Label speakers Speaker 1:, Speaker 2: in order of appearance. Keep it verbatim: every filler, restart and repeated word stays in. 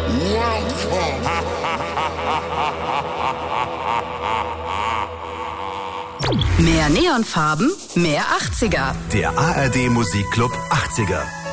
Speaker 1: Mehr Neonfarben, mehr achtziger.
Speaker 2: Der A R D Musikclub achtziger.